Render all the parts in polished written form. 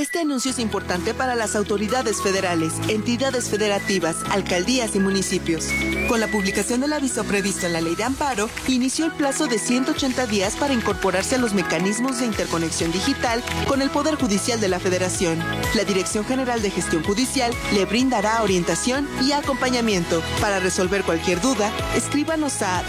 Este anuncio es importante para las autoridades federales, entidades federativas, alcaldías y municipios. Con la publicación del aviso previsto en la Ley de Amparo, inició el plazo de 180 días para incorporarse a los mecanismos de interconexión digital con el Poder Judicial de la Federación. La Dirección General de Gestión Judicial le brindará orientación y acompañamiento. Para resolver cualquier duda, escríbanos a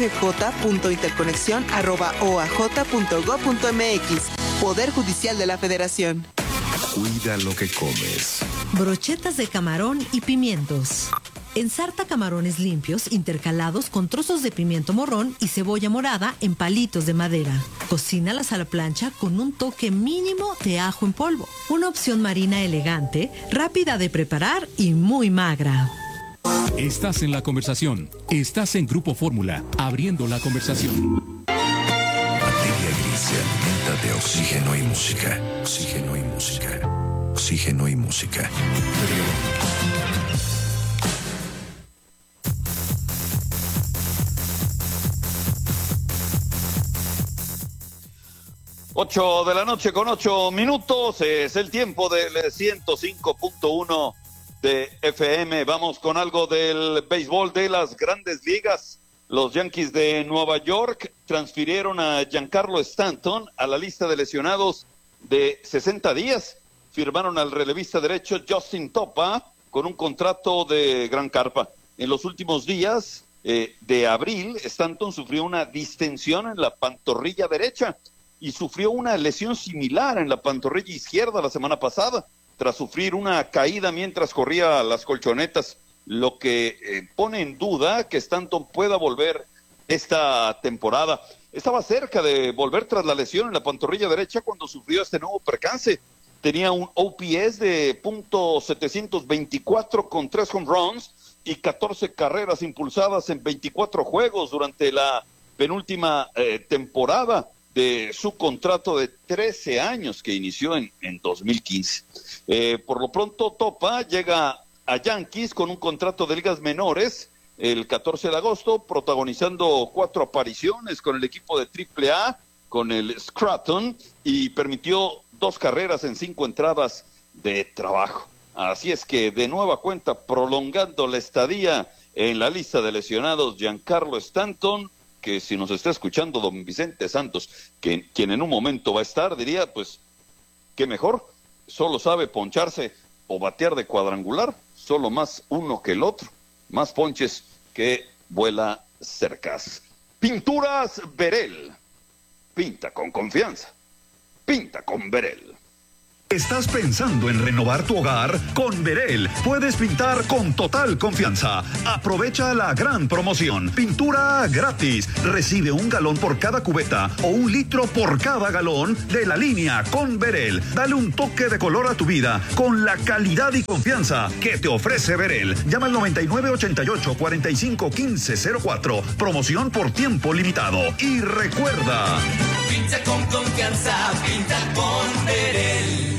dggj.interconexión@oaj.gov.mx. Poder Judicial de la Federación. Cuida lo que comes. Brochetas de camarón y pimientos. Ensarta camarones limpios intercalados con trozos de pimiento morrón y cebolla morada en palitos de madera. Cocínalas a la plancha con un toque mínimo de ajo en polvo. Una opción marina elegante, rápida de preparar y muy magra. Estás en la conversación. Estás en Grupo Fórmula, abriendo la conversación. Materia gris se alimenta de oxígeno y música. Oxígeno y música. Oxígeno y música. 8 de la noche con 8 minutos, es el tiempo del 105.1 de FM. Vamos con algo del béisbol de las Grandes Ligas. Los Yankees de Nueva York transfirieron a Giancarlo Stanton a la lista de lesionados de 60 días. Firmaron al relevista derecho Justin Topa con un contrato de gran carpa. En los últimos días de abril, Stanton sufrió una distensión en la pantorrilla derecha y sufrió una lesión similar en la pantorrilla izquierda la semana pasada, tras sufrir una caída mientras corría las colchonetas, lo que pone en duda que Stanton pueda volver esta temporada. Estaba cerca de volver tras la lesión en la pantorrilla derecha cuando sufrió este nuevo percance. Tenía un OPS de .724 con 3 home runs y 14 carreras impulsadas en 24 juegos durante la penúltima temporada de su contrato de 13 años que inició en 2015. Por lo pronto, Topa llega a Yankees con un contrato de ligas menores el 14 de agosto, protagonizando 4 apariciones con el equipo de AAA, con el Scranton, y permitió 2 carreras en 5 entradas de trabajo. Así es que, de nueva cuenta, prolongando la estadía en la lista de lesionados, Giancarlo Stanton, que si nos está escuchando don Vicente Santos, quien en un momento va a estar, diría, pues, qué mejor, solo sabe poncharse o batear de cuadrangular, solo más uno que el otro, más ponches que vuela cercas. Pinturas Berel, pinta con confianza, pinta con Berel. ¿Estás pensando en renovar tu hogar? Con Berel puedes pintar con total confianza. Aprovecha la gran promoción. Pintura gratis. Recibe 1 galón por cada cubeta o 1 litro por cada galón de la línea con Berel. Dale un toque de color a tu vida con la calidad y confianza que te ofrece Berel. Llama al 9988-451504. Promoción por tiempo limitado. Y recuerda, pinta con confianza, pinta con Berel.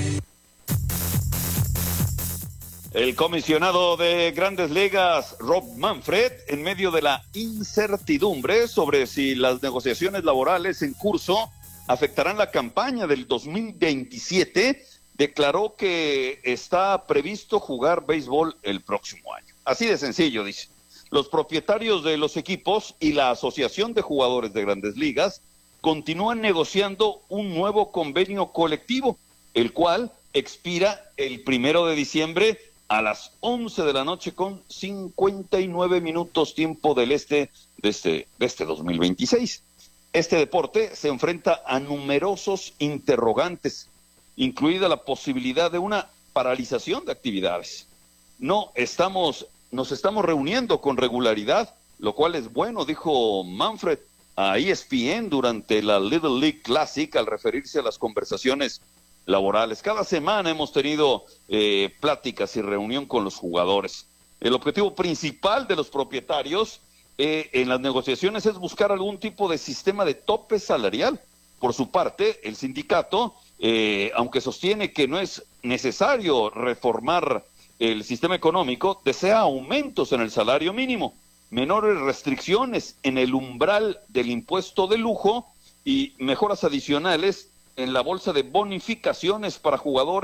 El comisionado de Grandes Ligas, Rob Manfred, en medio de la incertidumbre sobre si las negociaciones laborales en curso afectarán la campaña del 2027, declaró que está previsto jugar béisbol el próximo año. Así de sencillo, dice. Los propietarios de los equipos y la Asociación de Jugadores de Grandes Ligas continúan negociando un nuevo convenio colectivo, el cual expira el 1 de diciembre a las 11 de la noche con 59 minutos tiempo del este de este 2026. Este deporte se enfrenta a numerosos interrogantes, incluida la posibilidad de una paralización de actividades. Nos estamos reuniendo con regularidad, lo cual es bueno, dijo Manfred a ESPN durante la Little League Classic al referirse a las conversaciones laborales. Cada semana hemos tenido pláticas y reunión con los jugadores. El objetivo principal de los propietarios en las negociaciones es buscar algún tipo de sistema de tope salarial. Por su parte, el sindicato, aunque sostiene que no es necesario reformar el sistema económico, desea aumentos en el salario mínimo, menores restricciones en el umbral del impuesto de lujo y mejoras adicionales en la bolsa de bonificaciones para jugadores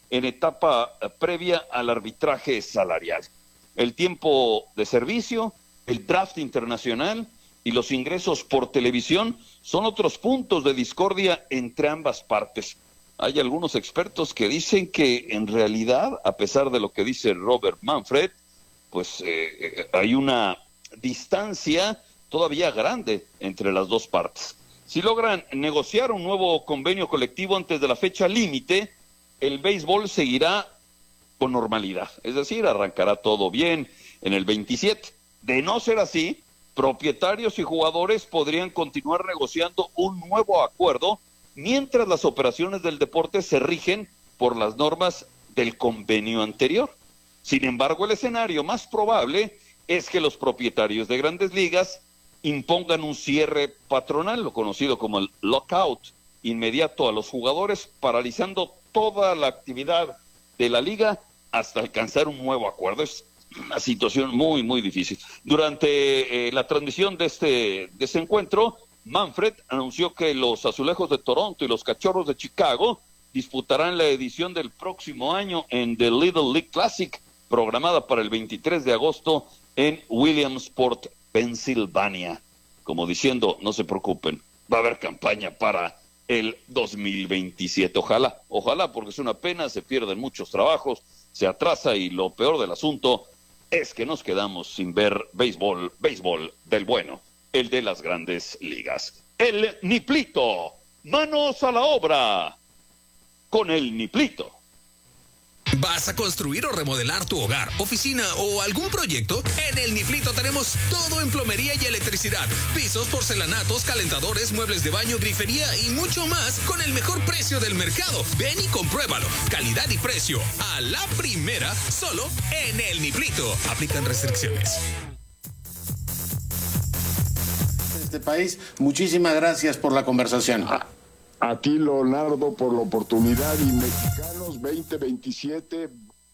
en etapa previa al arbitraje salarial. El tiempo de servicio, el draft internacional y los ingresos por televisión son otros puntos de discordia entre ambas partes. Hay algunos expertos que dicen que en realidad, a pesar de lo que dice Robert Manfred, pues hay una distancia todavía grande entre las dos partes. Si logran negociar un nuevo convenio colectivo antes de la fecha límite, el béisbol seguirá con normalidad, es decir, arrancará todo bien en el 27. De no ser así, propietarios y jugadores podrían continuar negociando un nuevo acuerdo mientras las operaciones del deporte se rigen por las normas del convenio anterior. Sin embargo, el escenario más probable es que los propietarios de Grandes Ligas impongan un cierre patronal, lo conocido como el lockout, inmediato a los jugadores, paralizando toda la actividad de la liga hasta alcanzar un nuevo acuerdo. Es una situación muy, muy difícil. Durante la transmisión de este encuentro, Manfred anunció que los Azulejos de Toronto y los Cachorros de Chicago disputarán la edición del próximo año en The Little League Classic, programada para el 23 de agosto en Williamsport, Pensilvania. Como diciendo, no se preocupen, va a haber campaña para el 2027. Ojalá, porque es una pena, se pierden muchos trabajos, se atrasa y lo peor del asunto es que nos quedamos sin ver béisbol del bueno, el de las Grandes Ligas. El Niplito, manos a la obra con el Niplito. ¿Vas a construir o remodelar tu hogar, oficina o algún proyecto? En el Niplito tenemos todo en plomería y electricidad. Pisos, porcelanatos, calentadores, muebles de baño, grifería y mucho más con el mejor precio del mercado. Ven y compruébalo. Calidad y precio a la primera, solo en el Niplito. Aplican restricciones. Este país, muchísimas gracias por la conversación. A ti, Leonardo, por la oportunidad, y Mexicanos 2027.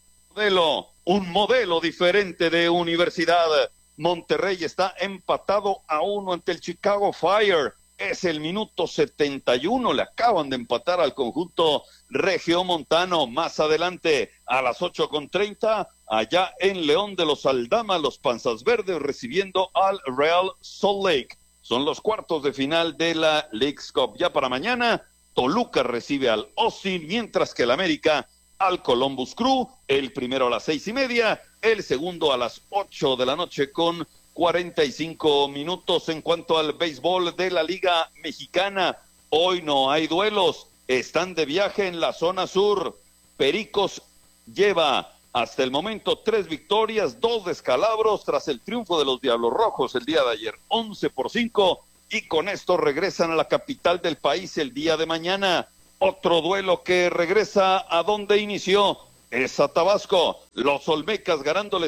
Un modelo diferente de Universidad. Monterrey está empatado a 1 ante el Chicago Fire. Es el minuto 71, le acaban de empatar al conjunto regiomontano. Más adelante, a las 8:30, allá en León de los Aldama, los Panzas Verdes recibiendo al Real Salt Lake. Son los cuartos de final de la Leagues Cup. Ya para mañana, Toluca recibe al Austin, mientras que el América al Columbus Crew. El primero a las 6:30, el segundo a las 8 de la noche con 45 minutos. En cuanto al béisbol de la Liga Mexicana, hoy no hay duelos. Están de viaje en la zona sur. Pericos lleva hasta el momento 3 victorias, 2 descalabros tras el triunfo de los Diablos Rojos el día de ayer, 11-5, y con esto regresan a la capital del país el día de mañana. Otro duelo que regresa a donde inició es a Tabasco. Los Olmecas ganándole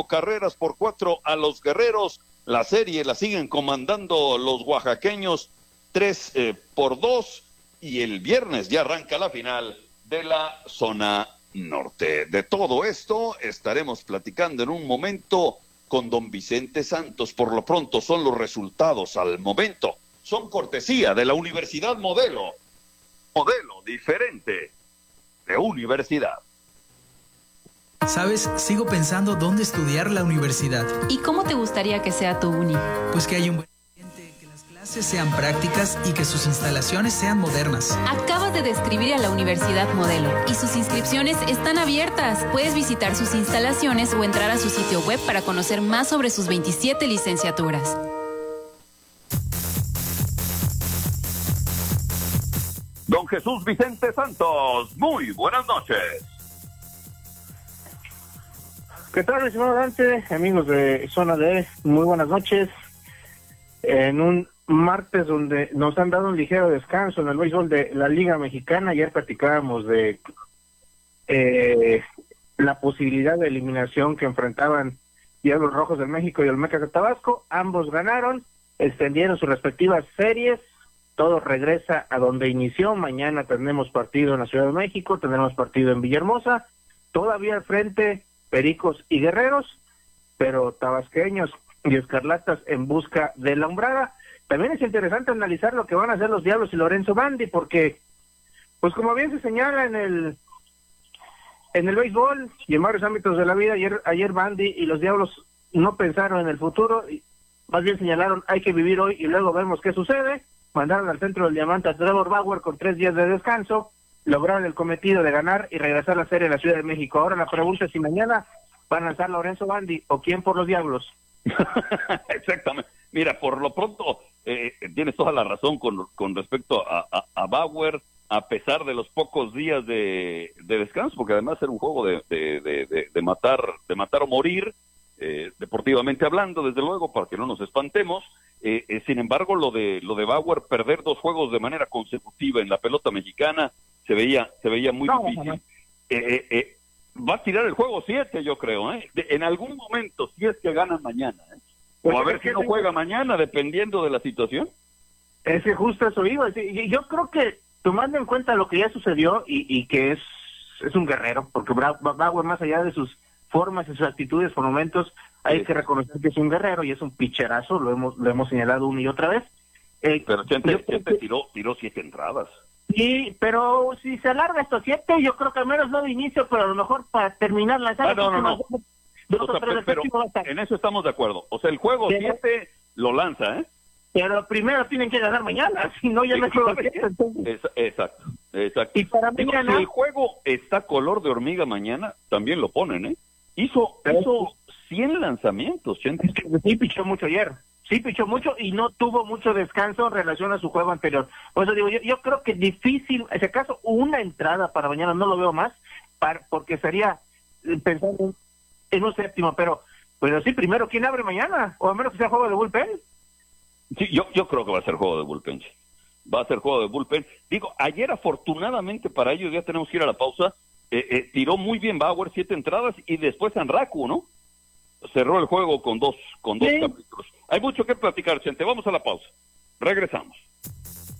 5-4 a los Guerreros. La serie la siguen comandando los oaxaqueños 3-2, y el viernes ya arranca la final de la zona norte. De todo esto estaremos platicando en un momento con don Vicente Santos. Por lo pronto son los resultados al momento. Son cortesía de la Universidad Modelo diferente de universidad. ¿Sabes? Sigo pensando dónde estudiar la universidad. ¿Y cómo te gustaría que sea tu uni? Pues que haya un buen ambiente, que las clases sean prácticas y que sus instalaciones sean modernas. Acabas de describir a la Universidad Modelo y sus inscripciones están abiertas. Puedes visitar sus instalaciones o entrar a su sitio web para conocer más sobre sus 27 licenciaturas. Don Jesús Vicente Santos, muy buenas noches. ¿Qué tal, estimado Dante? Amigos de Zona D, muy buenas noches. En un martes donde nos han dado un ligero descanso en el béisbol de la Liga Mexicana, ayer platicábamos de la posibilidad de eliminación que enfrentaban Diablos Rojos del México y Olmecas de Tabasco. Ambos ganaron, extendieron sus respectivas series, todo regresa a donde inició. Mañana tenemos partido en la Ciudad de México, tendremos partido en Villahermosa, todavía al frente Pericos y Guerreros, pero tabasqueños y escarlatas en busca de la hombrada. También es interesante analizar lo que van a hacer los Diablos y Lorenzo Bandi, porque, pues como bien se señala en en el béisbol y en varios ámbitos de la vida, ayer Bandy y los Diablos no pensaron en el futuro, más bien señalaron hay que vivir hoy y luego vemos qué sucede. Mandaron al centro del diamante a Trevor Bauer con 3 días de descanso, lograron el cometido de ganar y regresar a la serie en la Ciudad de México. Ahora la pregunta es si mañana van a lanzar Lorenzo Bandy o quién por los Diablos. Exactamente. Mira, por lo pronto tienes toda la razón con respecto a Bauer, a pesar de los pocos días de descanso, porque además era un juego de matar o morir, deportivamente hablando, desde luego, para que no nos espantemos. Sin embargo, lo de Bauer, perder 2 juegos de manera consecutiva en la pelota mexicana se veía muy difícil. Va a tirar el juego 7, yo creo, en algún momento, si es que ganan mañana, o a ver si no juega mañana, dependiendo de la situación. Es que justo eso iba. Yo creo que, tomando en cuenta lo que ya sucedió y que es un guerrero, porque Bauer, más allá de sus formas y sus actitudes por momentos, hay que reconocer que es un guerrero y es un picherazo, lo hemos señalado una y otra vez. Pero Chente tiró 7 entradas. Sí, pero si se alarga estos 7, yo creo que al menos no de inicio, pero a lo mejor para terminar la serie. No. Pero en eso estamos de acuerdo. O sea, el juego 7 lo lanza, Pero primero tienen que ganar mañana, si no ya no hay juego 7. Exacto. Y para mañana, si el juego está color de hormiga mañana, también lo ponen, Hizo 100 lanzamientos, Chente. Sí, pichó mucho ayer. Sí, pichó mucho y no tuvo mucho descanso en relación a su juego anterior. Por eso digo, yo creo que difícil, en ese caso, una entrada para mañana, no lo veo más, porque sería pensando en un séptimo, pero sí, primero, ¿quién abre mañana? O a menos que sea juego de bullpen. Sí, yo creo que va a ser juego de bullpen. Va a ser juego de bullpen. Digo, ayer afortunadamente para ellos, ya tenemos que ir a la pausa, tiró muy bien Bauer, 7 entradas, y después Anraku, ¿no? Cerró el juego con dos capítulos. Hay mucho que platicar, Chente. Vamos a la pausa. Regresamos.